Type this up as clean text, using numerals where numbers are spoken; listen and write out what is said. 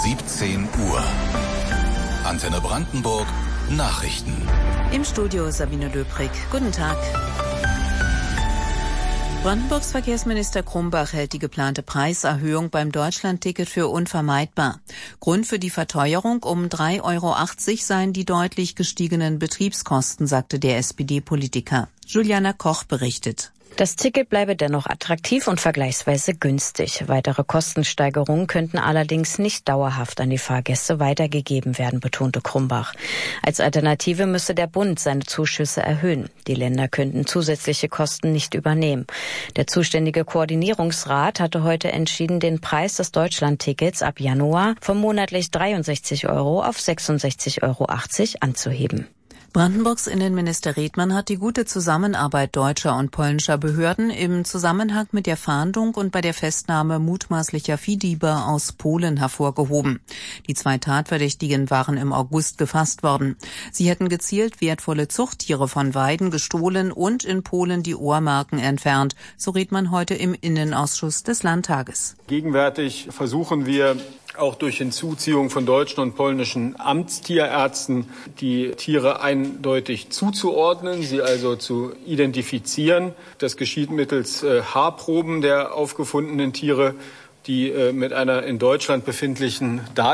17 Uhr. Antenne Brandenburg, Nachrichten. Im Studio Sabine Löbrig. Guten Tag. Brandenburgs Verkehrsminister Krumbach hält die geplante Preiserhöhung beim Deutschlandticket für unvermeidbar. Grund für die Verteuerung um 3,80 € seien die deutlich gestiegenen Betriebskosten, sagte der SPD-Politiker. Juliana Koch berichtet. Das Ticket bleibe dennoch attraktiv und vergleichsweise günstig. Weitere Kostensteigerungen könnten allerdings nicht dauerhaft an die Fahrgäste weitergegeben werden, betonte Krumbach. Als Alternative müsse der Bund seine Zuschüsse erhöhen. Die Länder könnten zusätzliche Kosten nicht übernehmen. Der zuständige Koordinierungsrat hatte heute entschieden, den Preis des Deutschlandtickets ab Januar von monatlich 63 € auf 66,80 € anzuheben. Brandenburgs Innenminister Redmann hat die gute Zusammenarbeit deutscher und polnischer Behörden im Zusammenhang mit der Fahndung und bei der Festnahme mutmaßlicher Viehdiebe aus Polen hervorgehoben. Die 2 Tatverdächtigen waren im August gefasst worden. Sie hätten gezielt wertvolle Zuchttiere von Weiden gestohlen und in Polen die Ohrmarken entfernt, so Redmann heute im Innenausschuss des Landtages. Gegenwärtig versuchen wir auch durch Hinzuziehung von deutschen und polnischen Amtstierärzten die Tiere eindeutig zuzuordnen, sie also zu identifizieren. Das geschieht mittels Haarproben der aufgefundenen Tiere, die mit einer in Deutschland befindlichen